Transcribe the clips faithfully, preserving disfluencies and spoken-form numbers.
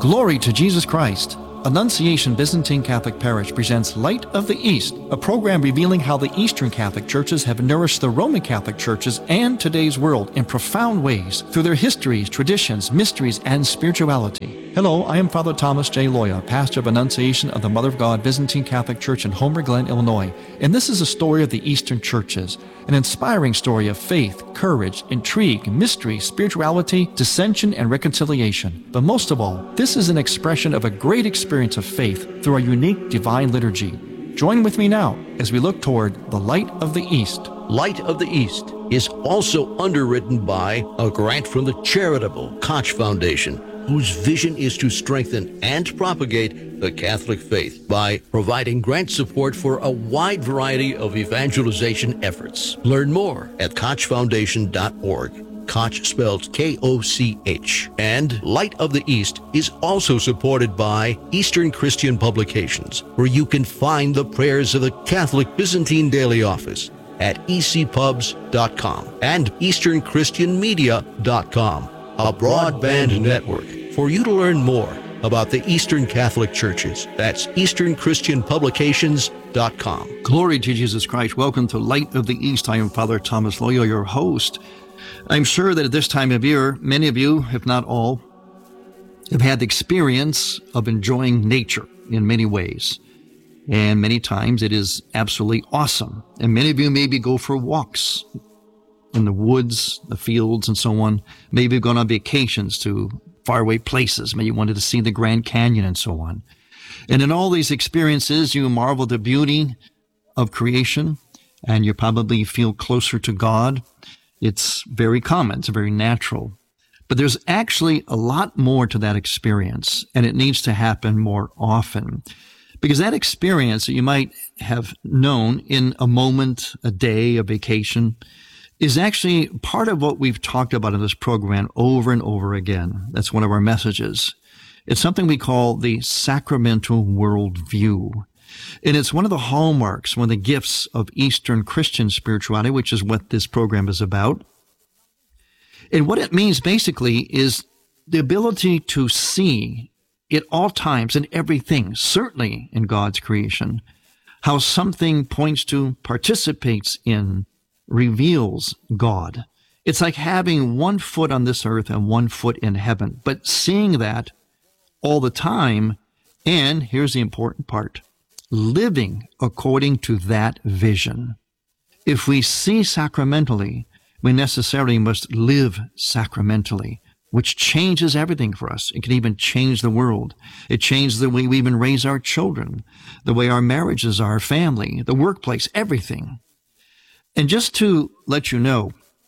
Glory to Jesus Christ. Annunciation Byzantine Catholic Parish presents Light of the East, a program revealing how the Eastern Catholic churches have nourished the Roman Catholic churches and today's world in profound ways through their histories, traditions, mysteries, and spirituality. Hello, I am Father Thomas J. Loya, pastor of Annunciation of the Mother of God Byzantine Catholic Church in Homer Glen, Illinois, and this is a story of the Eastern churches, an inspiring story of faith, courage, intrigue, mystery, spirituality, dissension, and reconciliation. But most of all, this is an expression of a great experience of faith through a unique divine liturgy. Join with me now as we look toward the Light of the East. Light of the East is also underwritten by a grant from the charitable Koch Foundation, whose vision is to strengthen and propagate the Catholic faith by providing grant support for a wide variety of evangelization efforts. Learn more at koch foundation dot org. Koch spelled K O C H. And Light of the East is also supported by Eastern Christian Publications, where you can find the prayers of the Catholic Byzantine Daily Office at e c pubs dot com and eastern christian media dot com, a broadband network for you to learn more about the Eastern Catholic churches. That's eastern christian publications dot com. Glory to Jesus Christ. Welcome to Light of the East. I am Father Thomas Loya, your host. I'm sure that at this time of year, many of you, if not all, have had the experience of enjoying nature in many ways. And many times it is absolutely awesome. And many of you maybe go for walks in the woods, the fields, and so on. Maybe you've gone on vacations to faraway places. Maybe you wanted to see the Grand Canyon and so on. And in all these experiences, you marvel at the beauty of creation, and you probably feel closer to God. It's very common. It's very natural. But there's actually a lot more to that experience, and it needs to happen more often. Because that experience that you might have known in a moment, a day, a vacation, is actually part of what we've talked about in this program over and over again. That's one of our messages. It's something we call the sacramental worldview. And it's one of the hallmarks, one of the gifts of Eastern Christian spirituality, which is what this program is about. And what it means basically is the ability to see at all times in everything, certainly in God's creation, how something points to, participates in, reveals God. It's like having one foot on this earth and one foot in heaven, but seeing that all the time, and here's the important part, living according to that vision. If we see sacramentally, we necessarily must live sacramentally, which changes everything for us. It can even change the world. It changes the way we even raise our children, the way our marriages are, our family, the workplace, everything. And just to let you know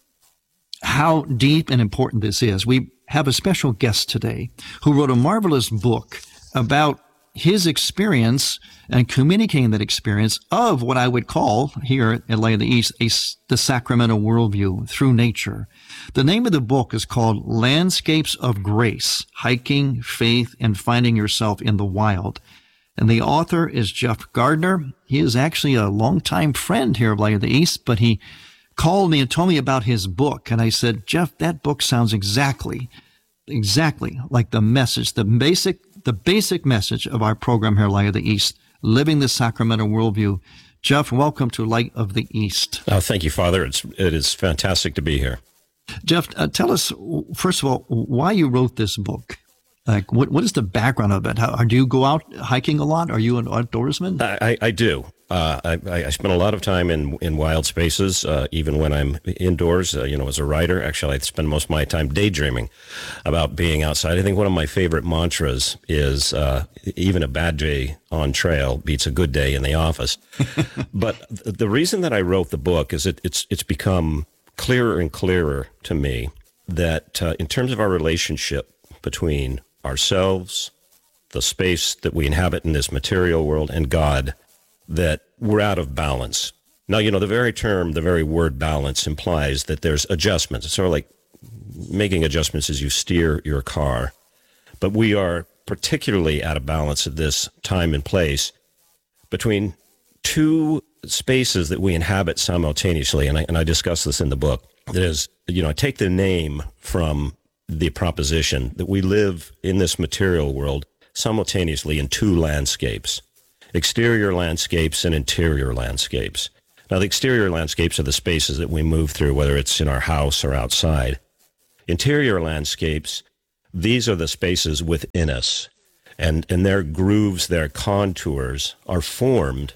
how deep and important this is, we have a special guest today who wrote a marvelous book about his experience and communicating that experience of what I would call here at Light of the East, a, the sacramental worldview through nature. The name of the book is called Landscapes of Grace, Hiking, Faith, and Finding Yourself in the Wild. And the author is Jeff Gardner. He is actually a longtime friend here of Light of the East, but he called me and told me about his book. And I said, Jeff, that book sounds exactly, exactly like the message, the basic the basic message of our program here, Light of the East, living the sacramental worldview. Jeff, welcome to Light of the East. Oh, thank you, Father. It's, it is fantastic to be here. Jeff, uh, tell us, first of all, why you wrote this book. Like, what what is the background of it? How, do you go out hiking a lot? Are you an outdoorsman? I, I, I do. Uh, I, I spend a lot of time in, in wild spaces, uh, even when I'm indoors, uh, you know, as a writer. Actually, I spend most of my time daydreaming about being outside. I think one of my favorite mantras is uh, even a bad day on trail beats a good day in the office. But the reason that I wrote the book is it, it's it's become clearer and clearer to me that uh, in terms of our relationship between ourselves, the space that we inhabit in this material world, and God, that we're out of balance. Now, you know, the very term, the very word balance implies that there's adjustments. It's sort of like making adjustments as you steer your car. But we are particularly out of balance at this time and place between two spaces that we inhabit simultaneously. And I, and I discuss this in the book. That is, you know, I take the name from the proposition that we live in this material world simultaneously in two landscapes, exterior landscapes and interior landscapes. Now, the exterior landscapes are the spaces that we move through, whether it's in our house or outside. Interior landscapes, these are the spaces within us, and, and their grooves, their contours are formed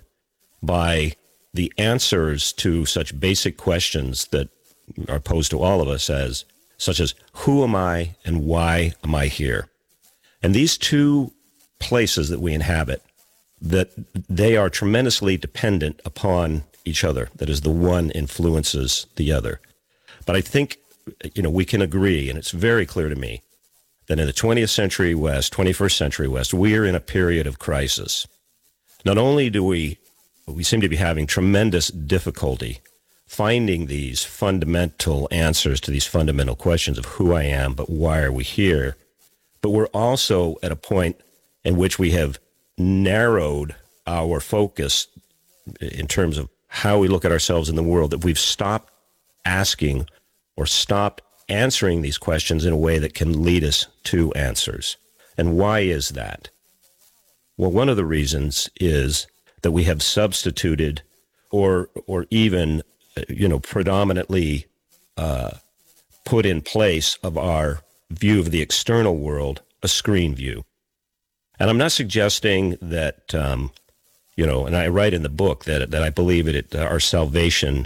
by the answers to such basic questions that are posed to all of us as, such as, who am I and why am I here? And these two places that we inhabit, that they are tremendously dependent upon each other. That is, the one influences the other. But I think, you know, we can agree, and it's very clear to me, that in the twentieth century West, twenty-first century West, we are in a period of crisis. Not only do we, we seem to be having tremendous difficulty finding these fundamental answers to these fundamental questions of who I am, but why are we here? But we're also at a point in which we have narrowed our focus in terms of how we look at ourselves in the world, that we've stopped asking or stopped answering these questions in a way that can lead us to answers. And why is that? Well, one of the reasons is that we have substituted or or even, you know, predominantly uh, put in place of our view of the external world a screen view. And I'm not suggesting that, um, you know, and I write in the book that that I believe that it, our salvation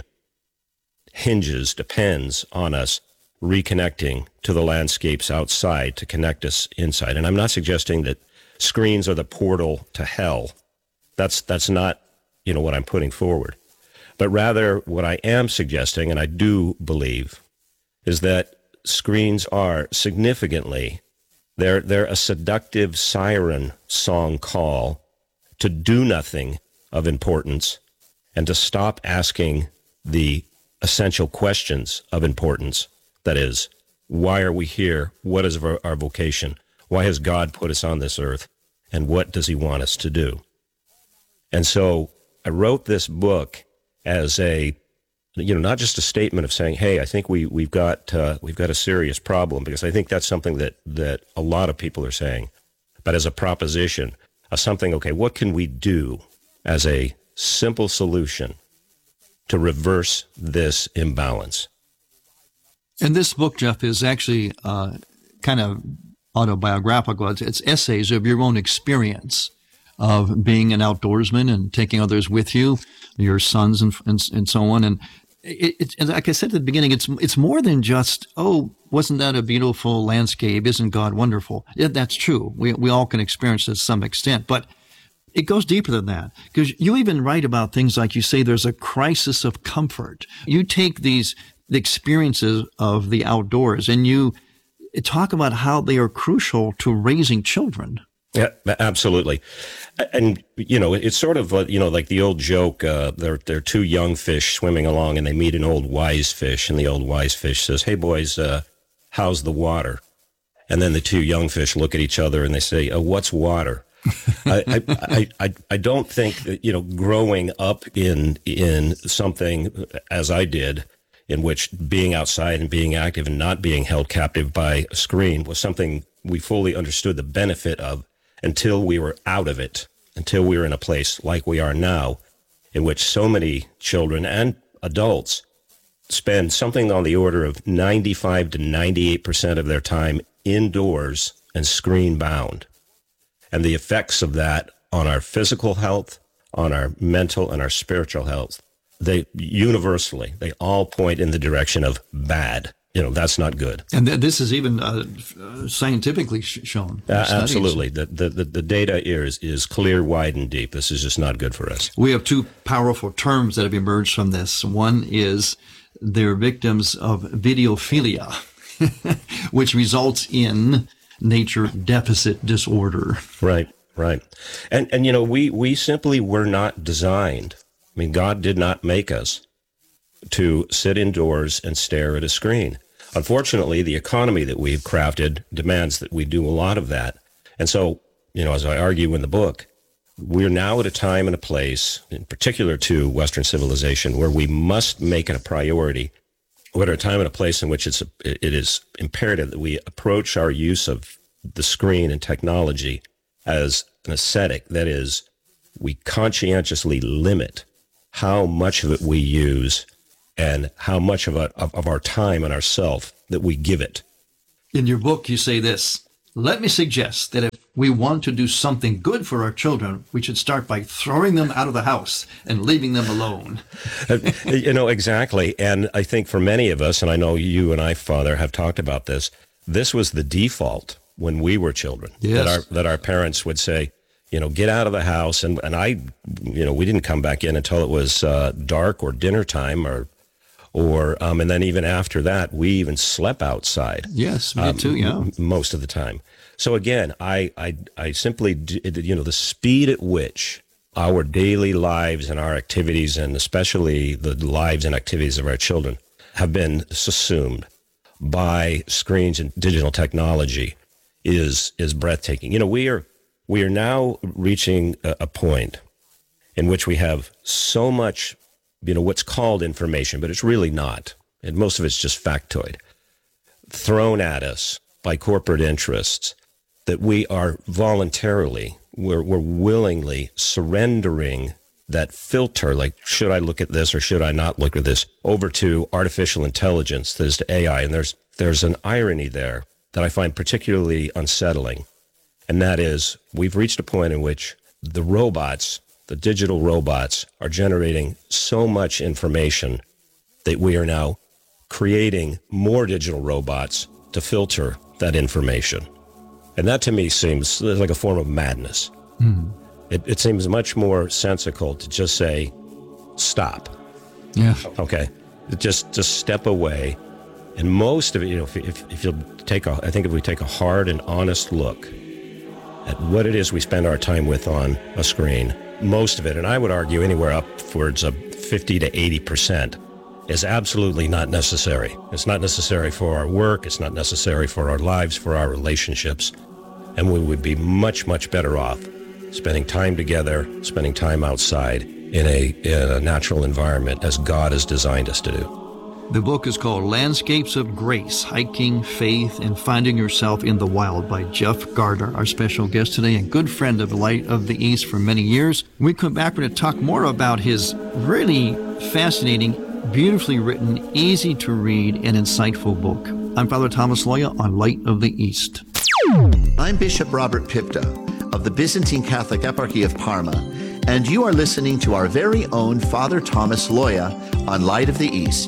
hinges, depends on us reconnecting to the landscapes outside to connect us inside. And I'm not suggesting that screens are the portal to hell. That's that's not, you know, what I'm putting forward. But rather what I am suggesting, and I do believe, is that screens are significantly, they're, they're a seductive siren song call to do nothing of importance and to stop asking the essential questions of importance. That is, why are we here? What is our, our vocation? Why has God put us on this earth? And what does he want us to do? And so I wrote this book as a, you know, not just a statement of saying, hey, I think we, we've got uh, we've got a serious problem, because I think that's something that, that a lot of people are saying, but as a proposition of something, okay, what can we do as a simple solution to reverse this imbalance? And this book, Jeff, is actually uh, kind of autobiographical. It's, it's essays of your own experience of being an outdoorsman and taking others with you, your sons and and, and so on. And it, it, like I said at the beginning, it's it's more than just, oh, wasn't that a beautiful landscape? Isn't God wonderful? Yeah, that's true. We we all can experience it to some extent, but it goes deeper than that, because you even write about things like, you say there's a crisis of comfort. You take these the experiences of the outdoors and you talk about how they are crucial to raising children. Yeah, absolutely. And, you know, it's sort of, you know, like the old joke, uh, there, there are two young fish swimming along and they meet an old wise fish, and the old wise fish says, hey, boys, uh, how's the water? And then the two young fish look at each other and they say, oh, what's water? I, I, I, I don't think that, you know, growing up in, in something as I did, in which being outside and being active and not being held captive by a screen was something we fully understood the benefit of, until we were out of it, until we were in a place like we are now, in which so many children and adults spend something on the order of ninety-five to ninety-eight percent of their time indoors and screen bound. And the effects of that on our physical health, on our mental and our spiritual health, they universally, they all point in the direction of bad. You know, that's not good. And th- this is even uh, scientifically sh- shown. Uh, absolutely. The, the, the, the data is, is clear, wide, and deep. This is just not good for us. We have two powerful terms that have emerged from this. One is they're victims of videophilia, which results in nature deficit disorder. Right, right. And, and you know, we, we simply were not designed. I mean, God did not make us to sit indoors and stare at a screen. Unfortunately, the economy that we've crafted demands that we do a lot of that. And so, you know, as I argue in the book, we're now at a time and a place, in particular to Western civilization, where we must make it a priority we're at a time and a place in which it's it is imperative that we approach our use of the screen and technology as an ascetic. That is, we conscientiously limit how much of it we use and how much of, a, of, of our time and ourself that we give it. In your book, you say this: let me suggest that if we want to do something good for our children, we should start by throwing them out of the house and leaving them alone. You know, exactly. And I think for many of us, and I know you and I, Father, have talked about this, this was the default when we were children. Yes. That our, that our parents would say, you know, get out of the house. And, and I, you know, we didn't come back in until it was uh, dark or dinner time or Or um, and then even after that, we even slept outside. Yes, me um, too. Yeah, m- most of the time. So again, I, I, I simply, you know, the speed at which our daily lives and our activities, and especially the lives and activities of our children, have been subsumed by screens and digital technology, is is breathtaking. You know, we are we are now reaching a, a point in which we have so much, you know, what's called information, but it's really not. And most of it's just factoid, thrown at us by corporate interests, that we are voluntarily, we're, we're willingly surrendering that filter, like, should I look at this or should I not look at this, over to artificial intelligence, that is to A I. And there's there's an irony there that I find particularly unsettling. And that is, we've reached a point in which the robots, the digital robots, are generating so much information that we are now creating more digital robots to filter that information. And that to me seems like a form of madness. Mm. It, it seems much more sensical to just say, stop. Yeah. Okay. Just just step away. And most of it, you know, if, if, if you'll take a, I think if we take a hard and honest look at what it is we spend our time with on a screen, most of it, and I would argue anywhere upwards of fifty to eighty percent, is absolutely not necessary. It's not necessary for our work. It's not necessary for our lives, for our relationships. And we would be much, much better off spending time together, spending time outside in a, in a natural environment as God has designed us to do. The book is called Landscapes of Grace, Hiking, Faith, and Finding Yourself in the Wild by Jeff Gardner, our special guest today and good friend of Light of the East for many years. When we come back, we're going to talk more about his really fascinating, beautifully written, easy to read, and insightful book. I'm Father Thomas Loya on Light of the East. I'm Bishop Robert Pipta of the Byzantine Catholic Eparchy of Parma, and you are listening to our very own Father Thomas Loya on Light of the East.